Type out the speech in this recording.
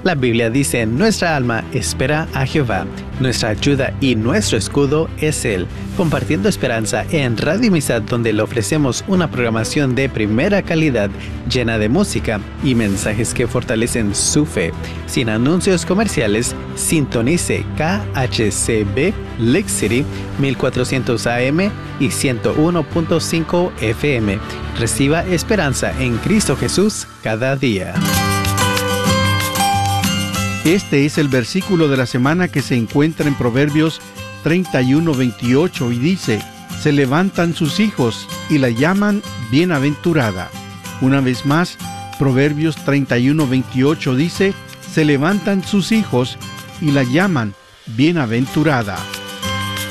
La Biblia dice, nuestra alma espera a Jehová. Nuestra ayuda y nuestro escudo es Él. Compartiendo esperanza en Radio Amistad, donde le ofrecemos una programación de primera calidad, llena de música y mensajes que fortalecen su fe. Sin anuncios comerciales, sintonice KHCB Lake City 1400 AM y 101.5 FM. Reciba esperanza en Cristo Jesús cada día. Este es el versículo de la semana que se encuentra en Proverbios 31:28 y dice: se levantan sus hijos y la llaman bienaventurada. Una vez más, Proverbios 31:28 dice: se levantan sus hijos y la llaman bienaventurada.